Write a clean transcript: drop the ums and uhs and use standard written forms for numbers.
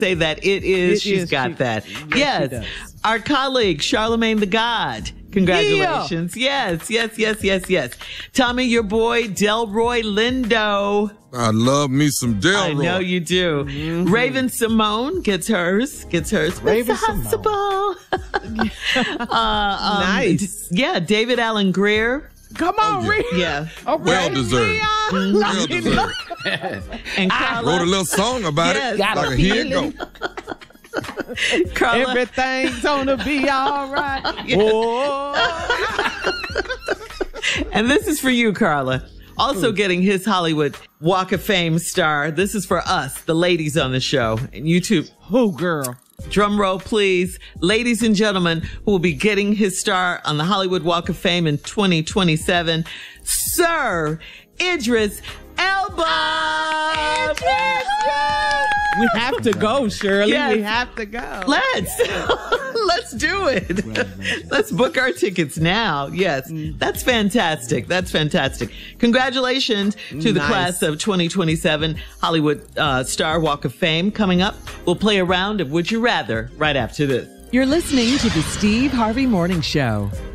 say that it is. She's got that. Yes. Our colleague, Charlemagne the God. Congratulations. Yeah. Yes. Tommy, your boy, Delroy Lindo. I love me some Delroy. I know you do. Mm-hmm. Raven Simone gets hers. Raven Simone. Nice. Yeah, David Allen Greer. Come on, Reed. Yeah. Well deserved. Well deserved. And I wrote a little song about it. Like here it go. Carla. Everything's gonna be all right. And this is for you, Carla. Also getting his Hollywood Walk of Fame star. This is for us, the ladies on the show. And you too. Who, girl? Drum roll, please. Ladies and gentlemen, who will be getting his star on the Hollywood Walk of Fame in 2027, Sir Idris Elba. We have to go, Shirley. Yes. We have to go. Let's do it. Let's book our tickets now. Yes, that's fantastic. Congratulations to the class of 2027 Hollywood Star Walk of Fame coming up. We'll play a round of Would You Rather right after this. You're listening to the Steve Harvey Morning Show.